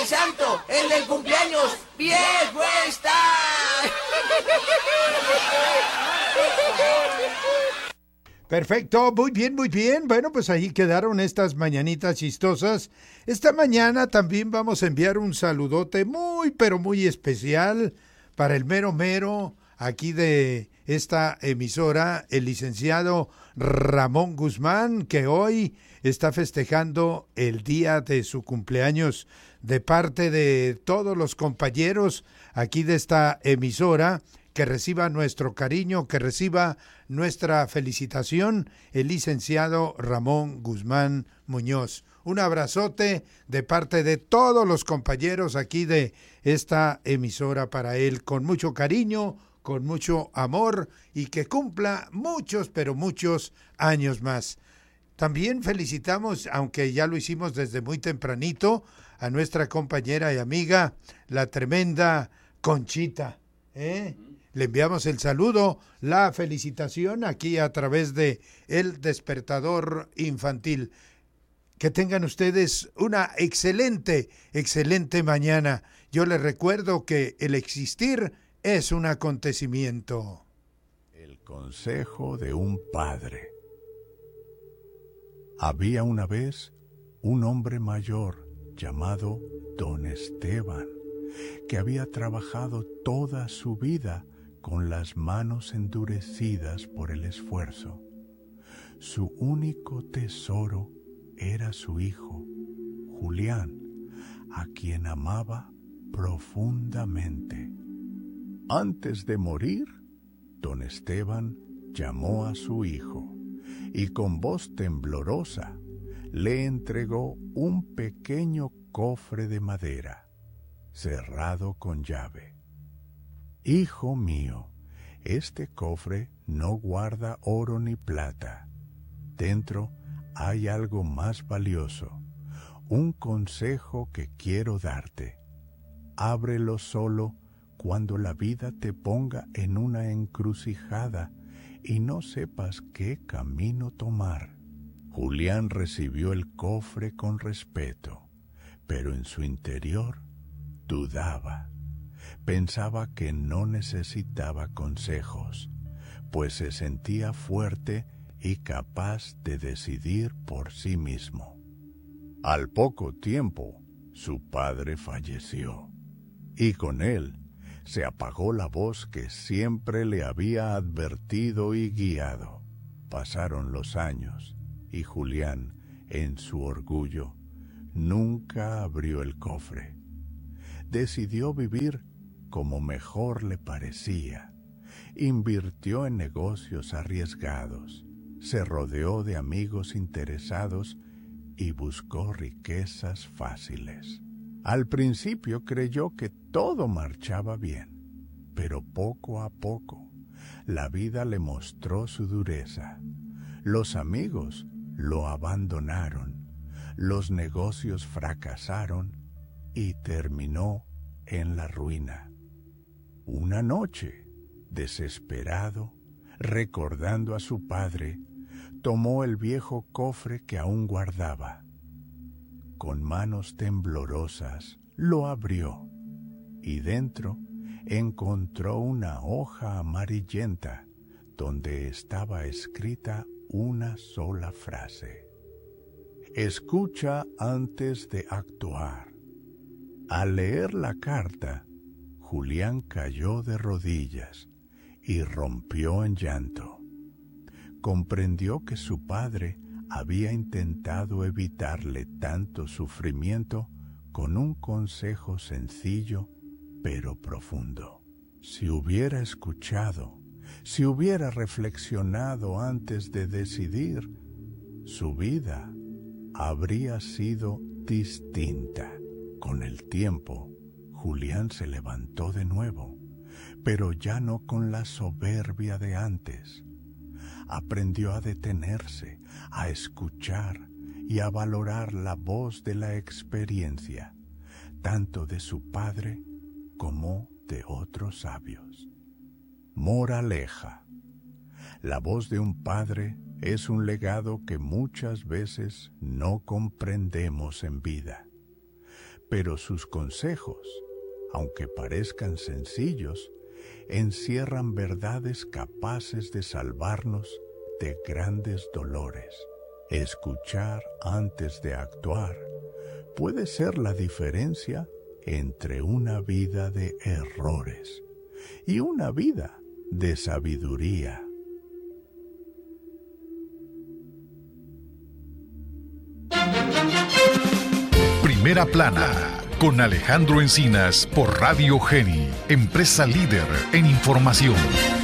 del santo, el del cumpleaños, viejo está. Perfecto, muy bien, muy bien. Bueno, pues ahí quedaron estas mañanitas chistosas. Esta mañana también vamos a enviar un saludote muy, pero muy especial para el mero mero aquí de esta emisora, el licenciado Ramón Guzmán, que hoy está festejando el día de su cumpleaños. De parte de todos los compañeros aquí de esta emisora, que reciba nuestro cariño, que reciba nuestra felicitación, el licenciado Ramón Guzmán Muñoz. Un abrazote de parte de todos los compañeros aquí de esta emisora para él, con mucho cariño, con mucho amor, y que cumpla muchos, pero muchos años más. También felicitamos, aunque ya lo hicimos desde muy tempranito, a nuestra compañera y amiga, la tremenda Conchita, Le enviamos el saludo, la felicitación aquí a través de El Despertador Infantil. Que tengan ustedes una excelente, excelente mañana. Yo les recuerdo que el existir es un acontecimiento. El consejo de un padre. Había una vez un hombre mayor llamado Don Esteban, que había trabajado toda su vida con las manos endurecidas por el esfuerzo. Su único tesoro era su hijo, Julián, a quien amaba profundamente. Antes de morir, don Esteban llamó a su hijo y con voz temblorosa le entregó un pequeño cofre de madera, cerrado con llave. Hijo mío, este cofre no guarda oro ni plata. Dentro hay algo más valioso, un consejo que quiero darte. Ábrelo solo cuando la vida te ponga en una encrucijada y no sepas qué camino tomar. Julián recibió el cofre con respeto, pero en su interior dudaba. Pensaba que no necesitaba consejos, pues se sentía fuerte y capaz de decidir por sí mismo. Al poco tiempo, su padre falleció, y con él se apagó la voz que siempre le había advertido y guiado. Pasaron los años, y Julián, en su orgullo, nunca abrió el cofre. Decidió vivir como mejor le parecía. Invirtió en negocios arriesgados, se rodeó de amigos interesados y buscó riquezas fáciles. Al principio creyó que todo marchaba bien, pero poco a poco la vida le mostró su dureza. Los amigos lo abandonaron, los negocios fracasaron y terminó en la ruina. Una noche, desesperado, recordando a su padre, tomó el viejo cofre que aún guardaba. Con manos temblorosas lo abrió y dentro encontró una hoja amarillenta donde estaba escrita una sola frase: escucha antes de actuar. Al leer la carta, Julián cayó de rodillas y rompió en llanto. Comprendió que su padre había intentado evitarle tanto sufrimiento con un consejo sencillo pero profundo. Si hubiera escuchado, si hubiera reflexionado antes de decidir, su vida habría sido distinta. Con el tiempo, Julián se levantó de nuevo, pero ya no con la soberbia de antes. Aprendió a detenerse, a escuchar y a valorar la voz de la experiencia, tanto de su padre como de otros sabios. Moraleja: la voz de un padre es un legado que muchas veces no comprendemos en vida, pero sus consejos, aunque parezcan sencillos, encierran verdades capaces de salvarnos de grandes dolores. Escuchar antes de actuar puede ser la diferencia entre una vida de errores y una vida de sabiduría. Primera Plana, con Alejandro Encinas por Radio Geni, empresa líder en información.